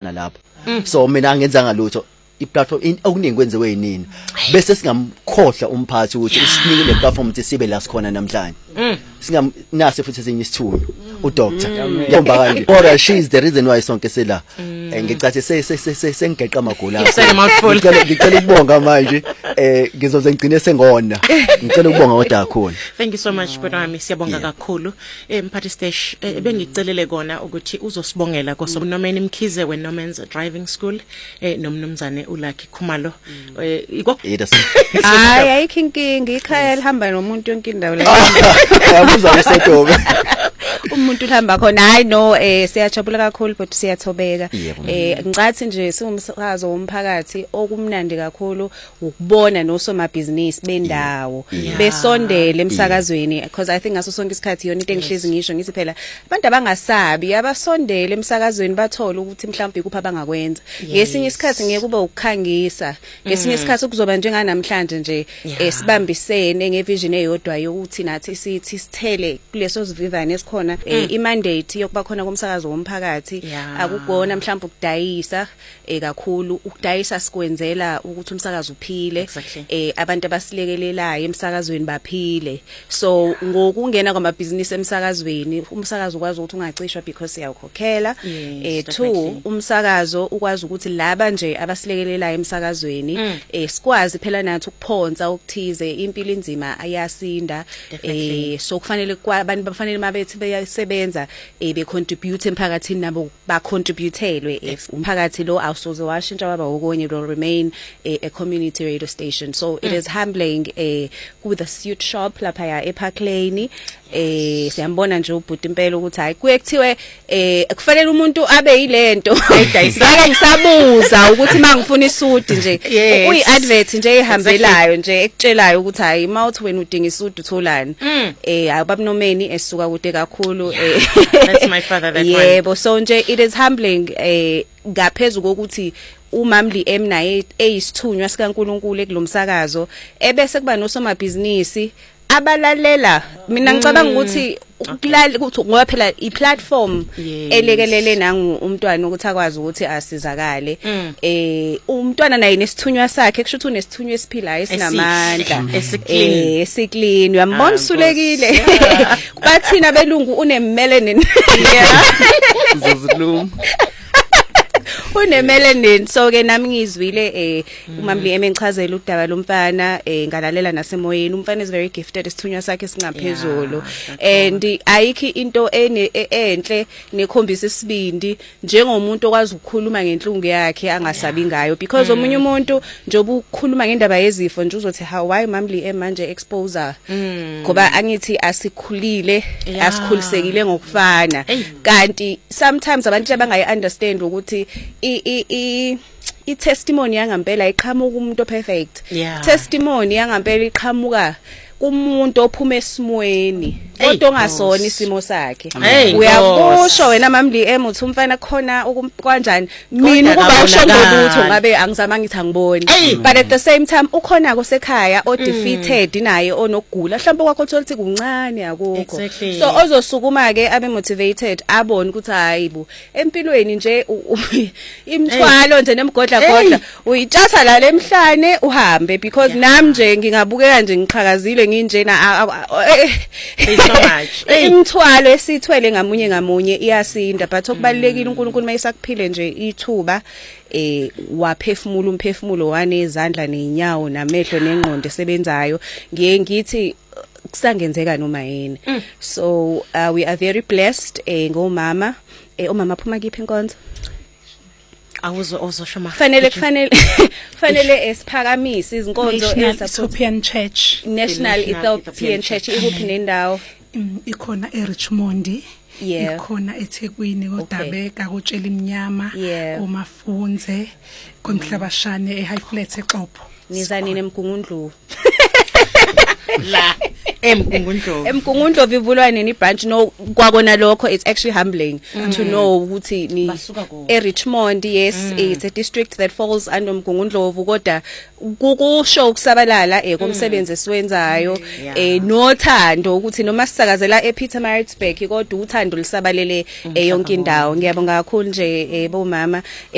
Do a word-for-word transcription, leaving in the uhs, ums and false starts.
khona lapho so mina angenzanga lutho i-platform okuningi kwenziwe yinini bese singamkhohla umphathi ukuthi usinike le platform ukuthi sibe la sikhona namhlanje singamnase futhi esinye isithunywa udoctor yomba kanje or she is the reason why sonke sela ngicathi sengigeqa amagula ngicela ngicela ukubonga manje eh ngizoze ngigcine sengona ngicela ukubonga kodwa kakhulu. Thank you so much Botami, siyabonga kakhulu. Eh mphathi Stesh bengicelele kona ukuthi uzosibongela koso Nomeni Mkhize we Nomen's Driving School eh nomnumzane uLucky Khumalo eh hayi ayikho inkinga ikhaya lihamba nomuntu yonke indawo la yabuza usedobe umuntu uhamba khona hayi no eh siyajabula kakhulu but siyathobeka eh ngicathi nje siwumsakazo womphakathi okumnandi kakhulu ukubona nosomabhizinisi bendawo besondele emsakazweni because I think ngaso sonke isikhathi yona into engihlezi ngisho ngithi phela abantu abangasabi abasondele emsakazweni bathola ukuthi mhlawumbe kupha abangakwenza ngesinye isikhathi ngeke kube ukukhangisa ngesinye isikhathi kuzoba njenganamhlanje nje esibambisene ngevision eyodwa yokuthi nathi sithi sithele kuleso sivivane esikhona imandate yokuba khona komsakazo womphakathi akugona mhlawumbe ukudayisa kakhulu ukudayisa sikwenzela ukuthi umsakazo uphile eh abantu abasilekelelayo emsakazweni baphile so ngokungena kwamabhizinisi emsakazweni umsakazo ukwazi ukuthi ungacishwa because uyawukhokhela eh two umsakazo ukwazi ukuthi laba nje abasilekelelayo emsakazweni eh sikwazi phela nathi ukuphonsa ukuthize impilo inzima ayasinda eh so kufanele kwabantu bafanele mabethi beyasebenza eh be contribute emphakathini nabo ba contributelwe umphakathi lo awusoze washintsha waba okonye will remain a, a community radio station so it is humbling eh with a suit shop lapha ya ePark Lane eh siyambona nje ubhuti impela ukuthi hayi kuye kuthiwe eh kufanele umuntu abe yilento ayidayisaka ngisabuza ukuthi mangifuna isudu nje uyi advert nje ehambelayo nje ekutshelayo ukuthi hayi mawuthi wena udinga isudu utholani eh ababunomeni esuka kude kakhulu eh that's my father that one yebo so nje it is humbling eh ngaphezulu kokuthi uMamli M naye eyisithunywa sikaNkuluNkulu ekulomsakazo ebese kuba nosomabhizinisi abalalela mina ngicabanga ukuthi ukulala ukuthi ngoba phela iplatform elekelele nangu umntwana ukuthi akwazi ukuthi asizakale eh umntwana naye nesithunywa sakhe kusho ukuthi unesithunywa esiphilayo esinamandla eh esiklini uyambona usulekile bathina belungu unemelanin zozilum unemelanin so ke nami ngizwile eh uMamli emengichazela udaba lomfana eh ngalalela nasemoyeni umfana is very gifted isithunywa sakhe singaphezulu and ayikho into ene enhle nekhombisa isibindi njengomuntu okwazi ukukhuluma ngenhlungu yakhe angasabi ngayo because omunye umuntu njoba ukukhuluma ngendaba yezifo nje uzothi how why Mamli emanje exposer ngoba angithi asikhulile asikhulisekile ngokufana kanti sometimes abantu abangayi understand ukuthi i i i testimony yangampela iqhamuka umuntu perfect testimony yangampela iqhamuka kumuntu ophuma esimweni kodwa ongasona isimo sakhe uyakusho wena Mamli em uthi umfana khona kanjani mina ukuba usho ngolutho ngabe angizama ngithi angiboni but at the same time ukhona kosekhaya o defeated naye onogula mhlawumbe kwakho uthola kuncane akukho so ozosukuma ke abe motivated abone ukuthi hayibo empilweni nje imthwalo nje nemgodla godla uyitshatha la lemhlane uhambe because nami nje ngingabukeka nje ngiqhakazile nginjena imthwalo esithwele ngamunye ngamunye iyasinda but okubalekile uNkulunkulu mayisakuphile nje ithuba eh waphefumula umphefumulo wanezandla nenyawo namehlo nengqondo esebenzayo ngiye ngithi kusangenzeka noma yini so uh, we are very blessed eh ngomama eh omama phuma kiphi inkonzo awuzo ozoshoma fanele kufanele fanele esiphakamise izinkonzo Ethiopian Church National Ethiopian Church ikuphi nendawo ikhona eRichmond ikhona eThekwini kodabeka kutshela iminyama kumafunze komhlabashane eHigh Flat eXhopho nizanini emgungundlu la emgungundlo emgungundlo ivulwa nini branch no kwakona lokho it's actually humbling mm. to know ukuthi ni eRichmond yes mm. it's a district that falls under Mgungundlovu kodwa kukusho ukusabalala ekomsebenzi esiwenzayo eh nothando ukuthi noma sisakazela ePietermaritzburg kodwa uthando lisabalele yonke indawo ngiyabonga kakhulu nje bomama